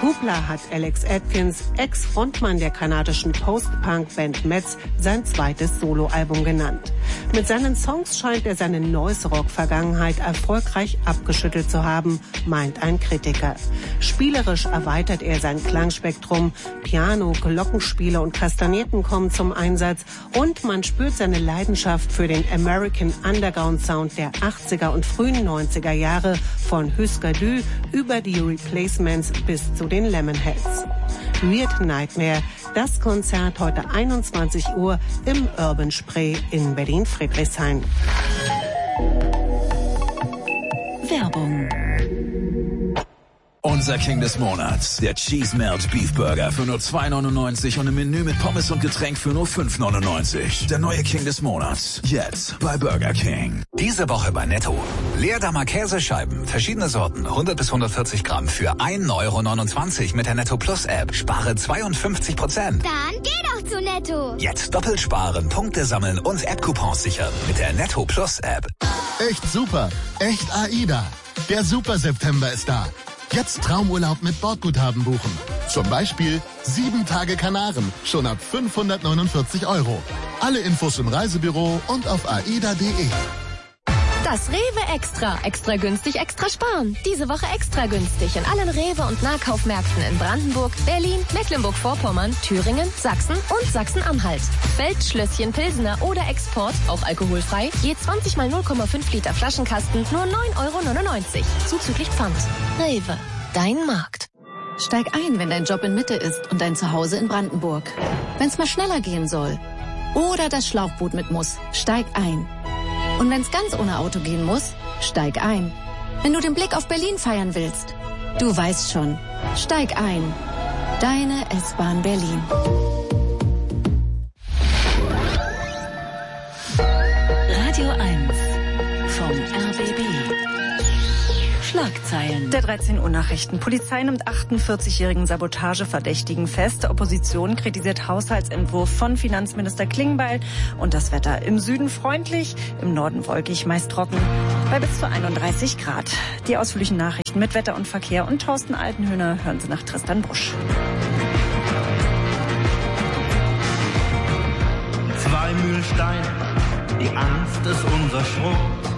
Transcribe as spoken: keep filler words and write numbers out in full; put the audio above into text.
Hoopla hat Alex Atkins, Ex-Frontmann der kanadischen Post-Punk-Band Metz, sein zweites Soloalbum genannt. Mit seinen Songs scheint er seine Noise-Rock-Vergangenheit erfolgreich abgeschüttelt zu haben, meint ein Kritiker. Spielerisch erweitert er sein Klangspektrum, Piano, Glockenspiele und Kastagnetten kommen zum Einsatz und man spürt seine Leidenschaft für den American Underground Sound der achtziger und frühen neunziger Jahre von Husker Du über die Replacements bis zu den Lemonheads. Weird Nightmare, das Konzert heute einundzwanzig Uhr im Urban Spree in Berlin-Friedrichshain. Werbung. Unser King des Monats, der Cheese Melt Beef Burger für nur zwei neunundneunzig und im Menü mit Pommes und Getränk für nur fünf neunundneunzig. Der neue King des Monats, jetzt bei Burger King. Diese Woche bei Netto. Leerdammer Käsescheiben, verschiedene Sorten, hundert bis hundertvierzig Gramm für ein Euro neunundzwanzig mit der Netto Plus App. Spare zweiundfünfzig Prozent. Dann geh doch zu Netto. Jetzt doppelt sparen, Punkte sammeln und App-Coupons sichern mit der Netto Plus App. Echt super, echt AIDA. Der Super September ist da. Jetzt Traumurlaub mit Bordguthaben buchen. Zum Beispiel sieben Tage Kanaren, schon ab fünfhundertneunundvierzig Euro. Alle Infos im Reisebüro und auf aida punkt de. Das Rewe Extra. Extra günstig, extra sparen. Diese Woche extra günstig in allen Rewe- und Nahkaufmärkten in Brandenburg, Berlin, Mecklenburg-Vorpommern, Thüringen, Sachsen und Sachsen-Anhalt. Feldschlösschen Pilsener oder Export, auch alkoholfrei, je zwanzig mal null Komma fünf Liter Flaschenkasten, nur neun Euro neunundneunzig. Zuzüglich Pfand. Rewe, dein Markt. Steig ein, wenn dein Job in Mitte ist und dein Zuhause in Brandenburg. Wenn's mal schneller gehen soll. Oder das Schlauchboot mit muss. Steig ein. Und wenn's ganz ohne Auto gehen muss, steig ein. Wenn du den Blick auf Berlin feiern willst, du weißt schon, steig ein. Deine S-Bahn Berlin. Radio eins vom R B B. Schlagzeilen. Der dreizehn Uhr Nachrichten. Polizei nimmt achtundvierzigjährigen Sabotageverdächtigen fest. Opposition kritisiert Haushaltsentwurf von Finanzminister Klingbeil. Und das Wetter im Süden freundlich, im Norden wolkig, meist trocken, bei bis zu einunddreißig Grad. Die ausführlichen Nachrichten mit Wetter und Verkehr und Thorsten Altenhöhner hören Sie nach Tristan Busch. Zwei Mühlsteine, die Angst ist unser Schrot.